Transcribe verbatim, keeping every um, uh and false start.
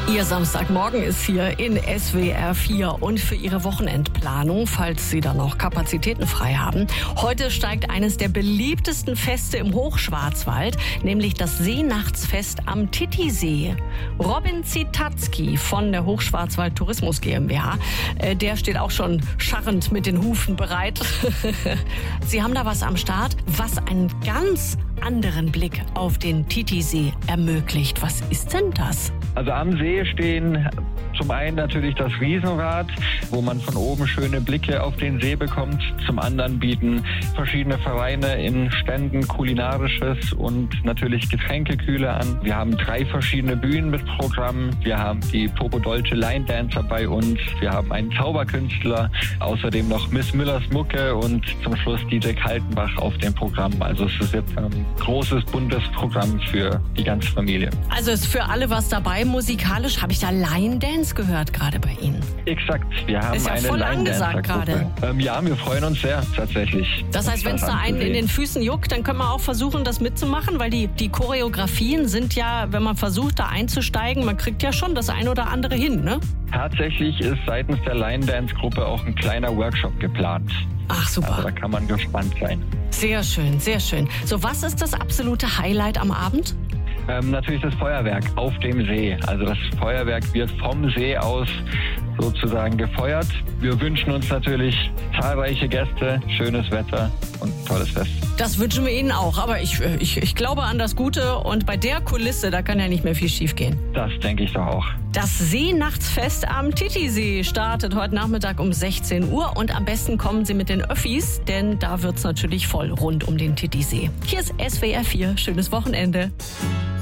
Ihr Samstagmorgen ist hier in S W R vier und für Ihre Wochenendplanung, falls Sie da noch Kapazitäten frei haben. Heute steigt eines der beliebtesten Feste im Hochschwarzwald, nämlich das Seenachtsfest am Titisee. Robin Zitatzky von der Hochschwarzwald Tourismus GmbH, äh, der steht auch schon scharrend mit den Hufen bereit. Sie haben da was am Start, was einen ganz anderen Blick auf den Titisee ermöglicht. Was ist denn das? Also am See stehen zum einen natürlich das Riesenrad, wo man von oben schöne Blicke auf den See bekommt. Zum anderen bieten verschiedene Vereine in Ständen kulinarisches und natürlich Getränkekühle an. Wir haben drei verschiedene Bühnen mit Programmen. Wir haben die Popo Dolce Line Dancer bei uns. Wir haben einen Zauberkünstler, außerdem noch Miss Müllers Mucke und zum Schluss D J Kaltenbach auf dem Programm. Also es ist jetzt ein großes, buntes Programm für die ganze Familie. Also ist für alle was dabei. Musikalisch habe ich da Line Dance gehört gerade bei Ihnen. Exakt, wir haben ist ja eine voll Line angesagt gerade. Ähm, ja, wir freuen uns sehr tatsächlich. Das heißt, wenn es da einen in den Füßen juckt, dann können wir auch versuchen, das mitzumachen, weil die, die Choreografien sind ja, wenn man versucht, da einzusteigen, man kriegt ja schon das ein oder andere hin, ne? Tatsächlich ist seitens der Line Dance Gruppe auch ein kleiner Workshop geplant. Ach, super. Also da kann man gespannt sein. Sehr schön, sehr schön. So, was ist das absolute Highlight am Abend? Ähm, natürlich das Feuerwerk auf dem See. Also das Feuerwerk wird vom See aus sozusagen gefeuert. Wir wünschen uns natürlich zahlreiche Gäste, schönes Wetter und tolles Fest. Das wünschen wir Ihnen auch, aber ich, ich, ich glaube an das Gute und bei der Kulisse, da kann ja nicht mehr viel schief gehen. Das denke ich doch auch. Das Seenachtsfest am Titisee startet heute Nachmittag um sechzehn Uhr und am besten kommen Sie mit den Öffis, denn da wird's natürlich voll rund um den Titisee. Hier ist S W R vier, schönes Wochenende.